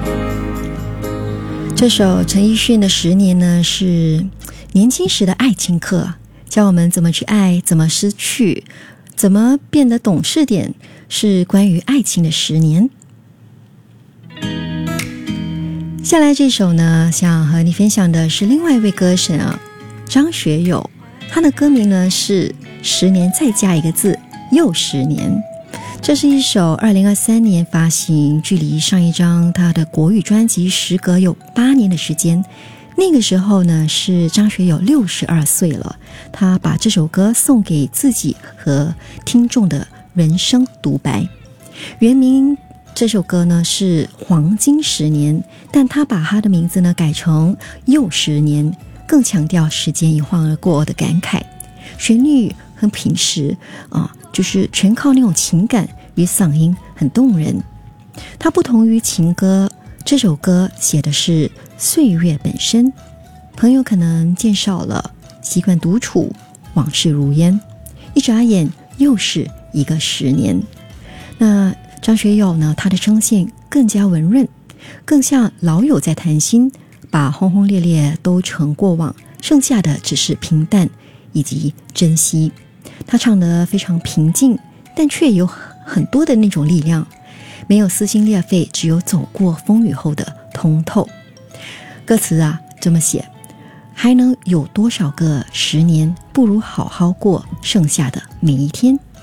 这首陈奕迅的《十年》呢，是年轻时的爱情课，教我们怎么去爱，怎么失去，怎么变得懂事点，是关于爱情的10年。下来这首呢，想和你分享的是另外一位歌神啊，张学友，他的歌名呢是10年再加一个字，又10年。这是一首2023年发行，距离上一张他的国语专辑时隔有8年的时间。那个时候呢，是张学友62岁了，他把这首歌送给自己和听众的人生独白。原名这首歌呢是黄金10年，但他把他的名字呢改成又10年，更强调时间一晃而过的感慨。旋律很平实就是全靠那种情感与嗓音，很动人。它不同于情歌，这首歌写的是岁月本身。朋友可能渐少了，习惯独处，往事如烟，一眨眼又是一个10年。那张学友呢，他的声线更加温润，更像老友在谈心，把轰轰烈烈都成过往，剩下的只是平淡以及珍惜。他唱得非常平静，但却有很多的那种力量，没有撕心裂肺，只有走过风雨后的通透。歌词啊这么写，还能有多少个10年，不如好好过剩下的每一天。